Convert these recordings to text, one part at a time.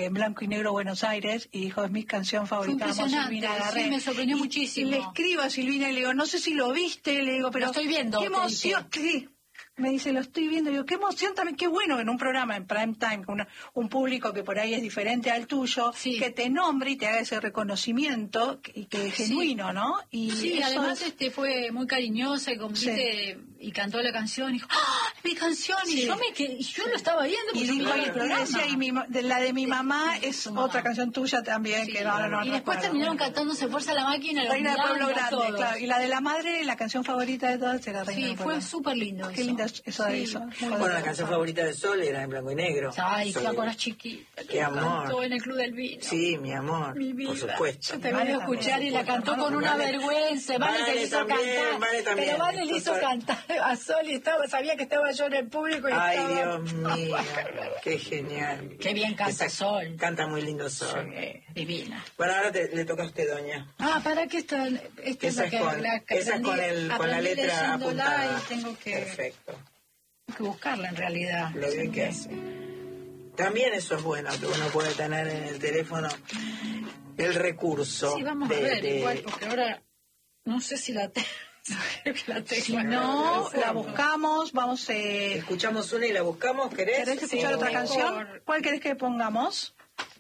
en blanco y negro Buenos Aires y dijo, es mi canción favorita. Fue impresionante, sí, me sorprendió muchísimo. Y le escribo a Silvina y le digo, no sé si lo viste, le digo, pero lo estoy viendo. Qué emoción, sí. Me dice, lo estoy viendo. Digo, qué emoción también, qué bueno que en un programa en prime time, con un público que por ahí es diferente al tuyo, sí. que te nombre y te haga ese reconocimiento y que es genuino, ¿no? Y sí, además fue muy cariñosa y cantó la canción y dijo, ¡ah, mi canción! Y yo lo estaba viendo porque la de mi mamá es otra canción tuya también, que no y después terminaron cantando Se Fuerza la Máquina, Reina del Pueblo Grande, claro. Y la de la madre, la canción favorita de todas era Reina del Pueblo. Sí, fue súper lindo Qué lindo eso de eso. Bueno, la canción favorita de Sol era en blanco y negro. Ay, cuando eras chiquita. Qué amor. Cantó en el Club del Vino. Sí, mi amor. Mi vida. Por supuesto. Yo te voy a escuchar y la cantó con una vergüenza. Vale que le hizo cantar. Pero Vale le hizo cantar a Sol y sabía que estaba yo en el público y ay, Dios mío. Qué genial. Qué bien canta Sol. Canta muy lindo Sol. Sí, divina. Bueno, ahora le toca a usted, doña. ¿Para qué está? Esa es con la letra apuntada. Y tengo que... Perfecto. Hay que buscarla en realidad. Lo bien que hace. También eso es bueno, que uno puede tener en el teléfono el recurso. Sí, vamos a ver, igual, porque ahora no sé si la tengo. Si no, la buscamos, escuchamos una y la buscamos, ¿querés escuchar otra canción? ¿Cuál querés que pongamos?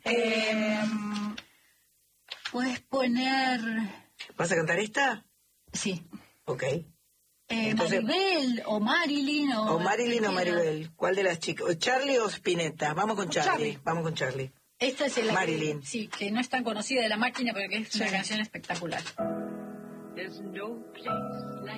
Puedes poner... ¿Vas a cantar esta? Sí. Ok. Entonces, Maribel o Marilyn o Maribel. ¿Cuál de las chicas? ¿Charlie o Spinetta? Vamos con Charlie. Vamos con Charlie. Esta es la Marilyn. Que no es tan conocida de La Máquina, pero que es una canción espectacular. There's no place like